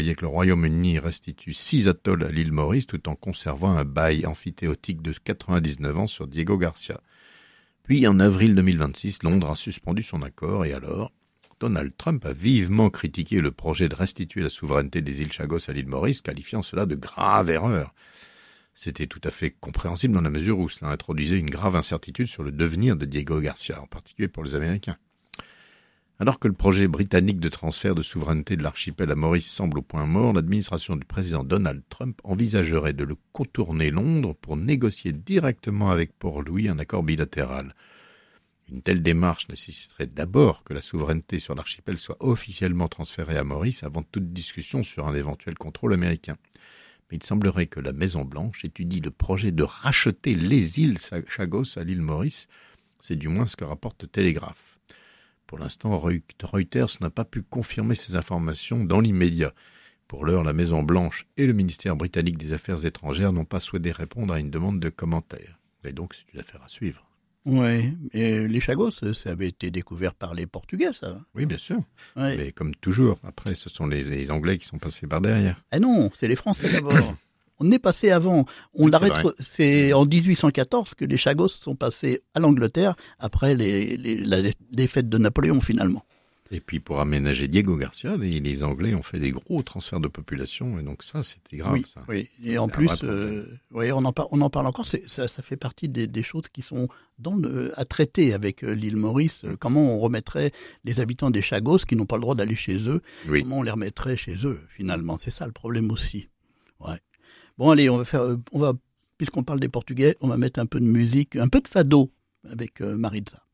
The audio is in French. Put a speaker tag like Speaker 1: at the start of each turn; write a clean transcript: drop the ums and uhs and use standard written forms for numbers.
Speaker 1: voyez que le Royaume-Uni restitue 6 atolls à l'île Maurice tout en conservant un bail amphithéotique de 99 ans sur Diego Garcia. Puis en avril 2026, Londres a suspendu son accord et alors, Donald Trump a vivement critiqué le projet de restituer la souveraineté des îles Chagos à l'île Maurice, qualifiant cela de grave erreur. C'était tout à fait compréhensible dans la mesure où cela introduisait une grave incertitude sur le devenir de Diego Garcia, en particulier pour les Américains. Alors que le projet britannique de transfert de souveraineté de l'archipel à Maurice semble au point mort, l'administration du président Donald Trump envisagerait de le contourner Londres pour négocier directement avec Port-Louis un accord bilatéral. Une telle démarche nécessiterait d'abord que la souveraineté sur l'archipel soit officiellement transférée à Maurice avant toute discussion sur un éventuel contrôle américain. Mais il semblerait que la Maison-Blanche étudie le projet de racheter les îles Chagos à l'île Maurice. C'est du moins ce que rapporte le Télégraphe. Pour l'instant, Reuters n'a pas pu confirmer ces informations dans l'immédiat. Pour l'heure, la Maison-Blanche et le ministère britannique des Affaires étrangères n'ont pas souhaité répondre à une demande de commentaires. Et donc, c'est une affaire à suivre.
Speaker 2: Oui, et les Chagos, ça avait été découvert par les Portugais, ça.
Speaker 1: Oui, bien sûr.
Speaker 2: Ouais.
Speaker 1: Mais comme toujours, après, ce sont les Anglais qui sont passés par derrière.
Speaker 2: Ah non, c'est les Français d'abord. On est passé avant. C'est en 1814 que les Chagos sont passés à l'Angleterre après la défaite de Napoléon finalement.
Speaker 1: Et puis pour aménager Diego Garcia, les Anglais ont fait des gros transferts de population et donc ça c'était grave.
Speaker 2: Oui,
Speaker 1: ça.
Speaker 2: oui. Et en plus, on en parle encore. Ça fait partie des choses qui sont à traiter avec l'île Maurice. Comment on remettrait les habitants des Chagos qui n'ont pas le droit d'aller chez eux. Oui. Comment on les remettrait chez eux finalement. C'est ça le problème aussi. Ouais. Bon allez, puisqu'on parle des Portugais, on va mettre un peu de musique, un peu de fado avec Maritza.